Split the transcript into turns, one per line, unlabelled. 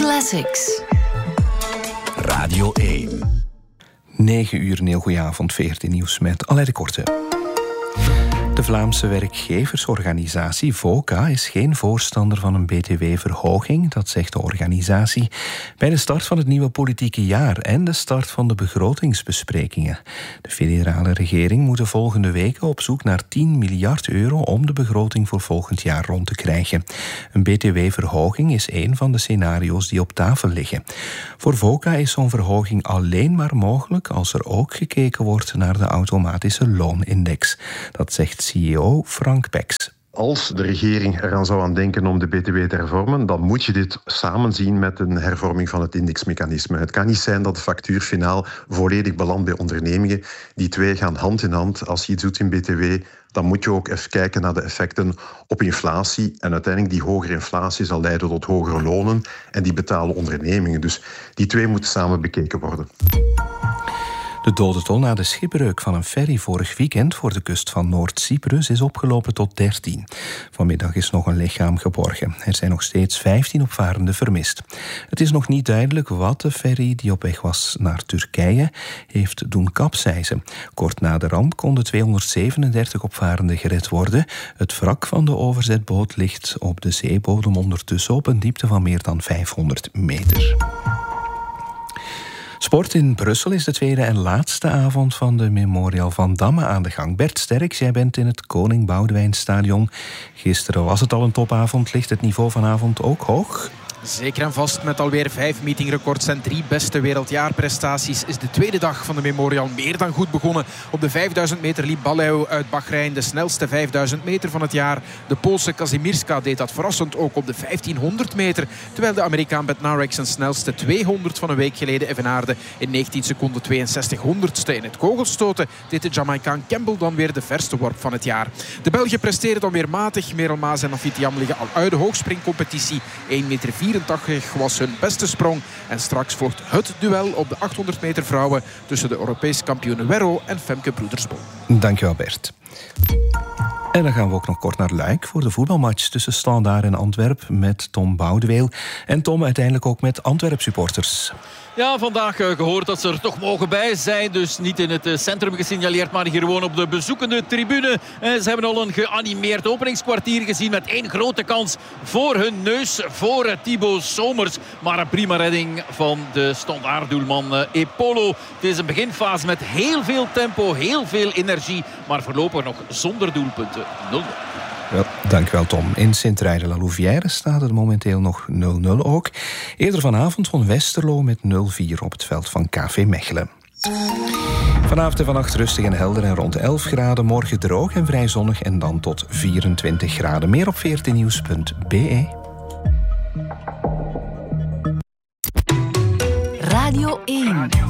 Classics.
Radio 1.
9 uur, een heel goeie avond, VRT Nieuws met Alain de Korte. De Vlaamse werkgeversorganisatie VOCA is geen voorstander van een btw-verhoging, dat zegt de organisatie, bij de start van het nieuwe politieke jaar en de start van de begrotingsbesprekingen. De federale regering moet de volgende weken op zoek naar 10 miljard euro om de begroting voor volgend jaar rond te krijgen. Een btw-verhoging is een van de scenario's die op tafel liggen. Voor VOCA is zo'n verhoging alleen maar mogelijk als er ook gekeken wordt naar de automatische loonindex. Dat zegt CEO Frank Peks.
Als de regering eraan zou aan denken om de BTW te hervormen, dan moet je dit samen zien met een hervorming van het indexmechanisme. Het kan niet zijn dat de factuur finaal volledig belandt bij ondernemingen. Die twee gaan hand in hand. Als je iets doet in BTW, dan moet je ook even kijken naar de effecten op inflatie. En uiteindelijk die hogere inflatie zal leiden tot hogere lonen en die betalen ondernemingen. Dus die twee moeten samen bekeken worden.
De dodental na de schipbreuk van een ferry vorig weekend voor de kust van Noord-Cyprus is opgelopen tot 13. Vanmiddag is nog een lichaam geborgen. Er zijn nog steeds 15 opvarenden vermist. Het is nog niet duidelijk wat de ferry die op weg was naar Turkije heeft doen kapseizen. Kort na de ramp konden 237 opvarenden gered worden. Het wrak van de overzetboot ligt op de zeebodem ondertussen op een diepte van meer dan 500 meter. Sport in Brussel is de tweede en laatste avond van de Memorial van Damme aan de gang. Bert Sterks, jij bent in het Koning Boudewijnstadion. Gisteren was het al een topavond. Ligt het niveau vanavond ook hoog?
Zeker en vast, met alweer 5 meetingrecords en 3 beste wereldjaarprestaties is de tweede dag van de Memorial meer dan goed begonnen. Op de 5000 meter liep Baleu uit Bahrein de snelste 5000 meter van het jaar. De Poolse Kazimierska deed dat verrassend ook op de 1500 meter. Terwijl de Amerikaan Bednarek zijn snelste 200 van een week geleden evenaarde in 19 seconden 62 honderdste. In het kogelstoten deed de Jamaicaan Campbell dan weer de verste worp van het jaar. De Belgen presteren dan weer matig. Merel Maas en Nafit Jam liggen al uit de hoogspringcompetitie. 1,84 meter was hun beste sprong. En straks volgt het duel op de 800 meter vrouwen tussen de Europese kampioene Werro en Femke Broedersbol.
Dankjewel Bert. En dan gaan we ook nog kort naar Luik voor de voetbalmatch tussen Standaard en Antwerp met Tom Boudeweel. En Tom uiteindelijk ook met Antwerp-supporters.
Ja, vandaag gehoord dat ze er toch mogen bij zijn. Dus niet in het centrum gesignaleerd, maar hier gewoon op de bezoekende tribune. Ze hebben al een geanimeerd openingskwartier gezien met 1 grote kans voor hun neus, voor Thibaut Somers. Maar een prima redding van de standaarddoelman Epolo. Het is een beginfase met heel veel tempo, heel veel energie, maar voorlopig nog zonder doelpunten. 0-0.
Wel, dankjewel Tom. In Sint-Truiden-la-Louvière staat het momenteel nog 0-0 ook. Eerder vanavond won Westerlo met 0-4 op het veld van KV Mechelen. Vanavond en vannacht rustig en helder en rond 11 graden. Morgen droog en vrij zonnig en dan tot 24 graden. Meer op vrtnieuws.be.
Radio 1.